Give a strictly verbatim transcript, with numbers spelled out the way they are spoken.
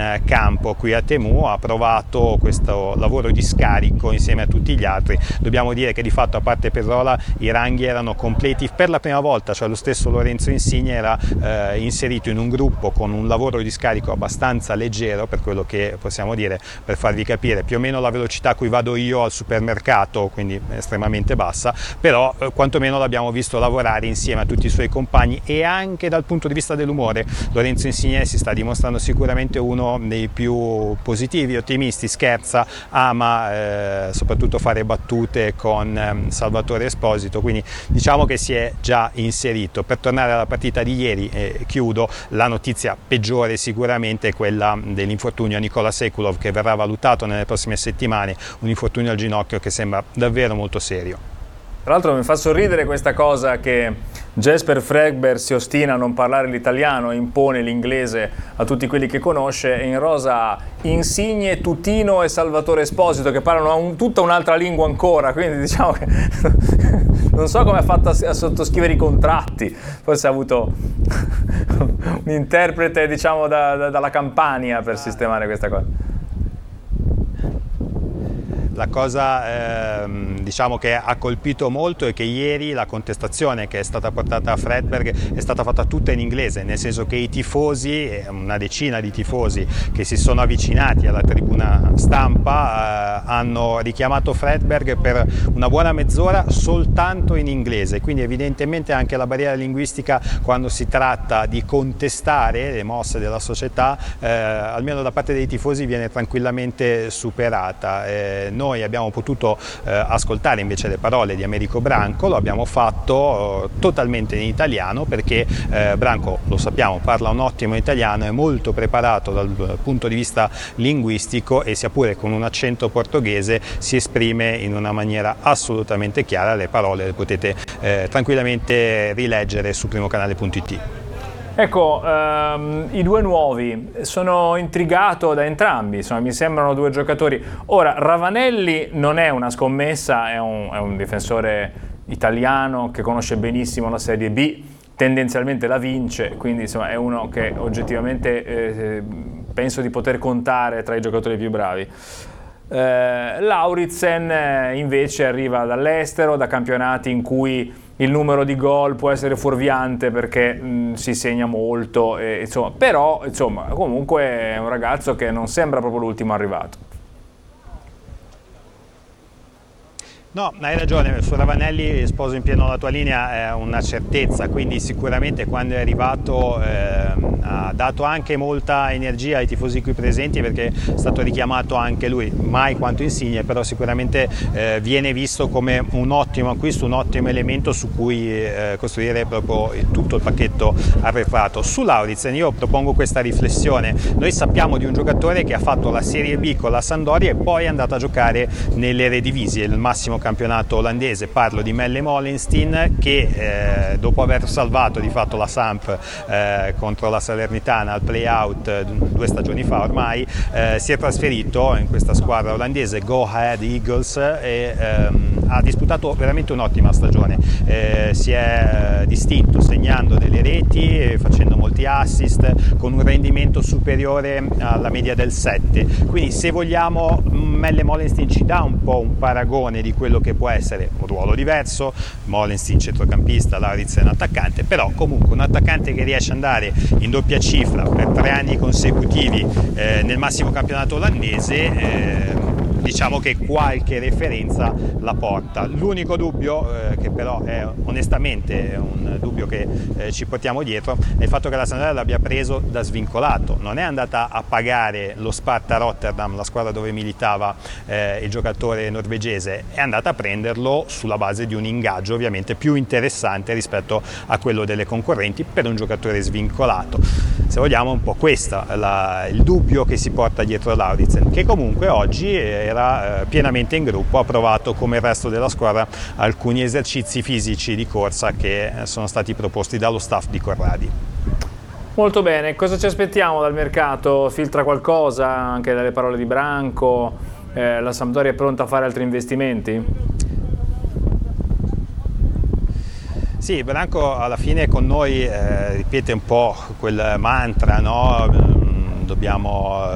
in campo qui a Temu, ha provato questo lavoro di scarico insieme a tutti gli altri. Dobbiamo dire che di fatto, a parte Pedrola, i ranghi erano completi per la prima volta, cioè lo stesso Lorenzo Insigne era eh, inserito in un gruppo con un lavoro di scarico abbastanza leggero, per quello che possiamo dire, per farvi capire, più o meno la velocità a cui vado io al supermercato, quindi estremamente bassa, però eh, quantomeno l'abbiamo visto lavorare insieme a tutti i suoi compagni. E anche dal punto di vista dell'umore Lorenzo Insigne si sta dimostrando sicuramente uno dei più positivi, ottimisti, scherza, ama eh, soprattutto fare battute con eh, Salvatore Esposito, quindi diciamo che si è già inserito. Per tornare alla partita di ieri, eh, chiudo, la notizia peggiore sicuramente è quella dell'infortunio a Nikola Sekulov, che verrà valutato nelle prossime settimane, un infortunio al ginocchio che sembra davvero molto serio. Tra l'altro mi fa sorridere questa cosa che Jesper Fredberg si ostina a non parlare l'italiano, impone l'inglese a tutti quelli che conosce, e in rosa Insigne, Tutino e Salvatore Esposito, che parlano un, tutta un'altra lingua ancora, quindi diciamo che non so come ha fatto a, a sottoscrivere i contratti, forse ha avuto un interprete, diciamo, da, da, dalla Campania per sistemare questa cosa. La cosa ehm, diciamo che ha colpito molto è che ieri la contestazione che è stata portata a Fredberg è stata fatta tutta in inglese, nel senso che i tifosi, una decina di tifosi che si sono avvicinati alla tribuna stampa, eh, hanno richiamato Fredberg per una buona mezz'ora soltanto in inglese, quindi evidentemente anche la barriera linguistica, quando si tratta di contestare le mosse della società, eh, almeno da parte dei tifosi, viene tranquillamente superata. Eh, Noi abbiamo potuto eh, ascoltare invece le parole di Americo Branco, lo abbiamo fatto eh, totalmente in italiano, perché eh, Branco, lo sappiamo, parla un ottimo italiano, è molto preparato dal punto di vista linguistico e, sia pure con un accento portoghese, si esprime in una maniera assolutamente chiara. Le parole le potete eh, tranquillamente rileggere su primocanale punto it. Ecco, ehm, i due nuovi, sono intrigato da entrambi, insomma, mi sembrano due giocatori. Ora, Ravanelli non è una scommessa, è un, è un difensore italiano che conosce benissimo la Serie B, tendenzialmente la vince, quindi insomma è uno che oggettivamente eh, penso di poter contare tra i giocatori più bravi. Eh, Lauritsen invece arriva dall'estero, da campionati in cui il numero di gol può essere fuorviante perché mh, si segna molto, e, insomma, però insomma, comunque è un ragazzo che non sembra proprio l'ultimo arrivato. No, hai ragione, su Ravanelli sposo in pieno la tua linea, è una certezza, quindi sicuramente quando è arrivato eh, ha dato anche molta energia ai tifosi qui presenti, perché è stato richiamato anche lui, mai quanto Insigne, però sicuramente eh, viene visto come un ottimo acquisto, un ottimo elemento su cui eh, costruire proprio tutto il pacchetto arretrato. Su Lauritsen io propongo questa riflessione: noi sappiamo di un giocatore che ha fatto la Serie B con la Sampdoria e poi è andato a giocare nell'Eredivisie, il massimo campionato olandese. Parlo di Melle Molenstein, che eh, dopo aver salvato di fatto la Samp eh, contro la Salernitana al play-out due stagioni fa ormai, eh, si è trasferito in questa squadra olandese, Go Ahead Eagles, e ehm, ha disputato veramente un'ottima stagione. Eh, si è eh, distinto segnando delle reti, facendo molti assist, con un rendimento superiore alla media del sette. Quindi, se vogliamo, Melle Molenstein ci dà un po' un paragone di quello che può essere un ruolo diverso. Molenstein centrocampista, Lauritsen attaccante, però comunque un attaccante che riesce ad andare in doppia cifra per tre anni consecutivi eh, nel massimo campionato olandese, eh, diciamo che qualche referenza la porta. L'unico dubbio, eh, che però è onestamente è un dubbio che eh, ci portiamo dietro, è il fatto che la Sampdoria l'abbia preso da svincolato. Non è andata a pagare lo Sparta Rotterdam, la squadra dove militava eh, il giocatore norvegese, è andata a prenderlo sulla base di un ingaggio ovviamente più interessante rispetto a quello delle concorrenti, per un giocatore svincolato. Se vogliamo, un po' questo è il dubbio che si porta dietro Lauritsen, che comunque oggi era eh, pienamente in gruppo, ha provato come il resto della squadra alcuni esercizi fisici di corsa che sono stati proposti dallo staff di Corradi. Molto bene, cosa ci aspettiamo dal mercato? Filtra qualcosa anche dalle parole di Branco? Eh, la Sampdoria è pronta a fare altri investimenti? Sì, Branco alla fine con noi eh, ripete un po' quel mantra, no? Dobbiamo